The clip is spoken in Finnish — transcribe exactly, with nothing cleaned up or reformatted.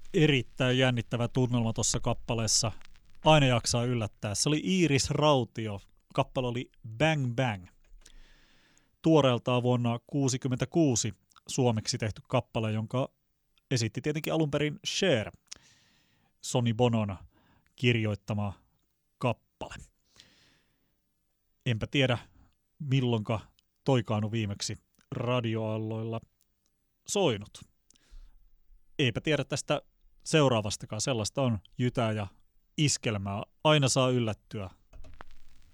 Erittäin jännittävä tunnelma tuossa kappaleessa. Aina jaksaa yllättää. Se oli Iiris Rautio. Kappale oli Bang Bang. Tuoreeltaan vuonna tuhatyhdeksänsataakuusikymmentäkuusi suomeksi tehty kappale, jonka esitti tietenkin alun perin Cher, Sonny Bonon kirjoittama kappale. Enpä tiedä, milloinka toikaan on viimeksi radioalloilla soinut. Eipä tiedä tästä seuraavastakaan. Sellaista on jytää ja iskelmää. Aina saa yllättyä.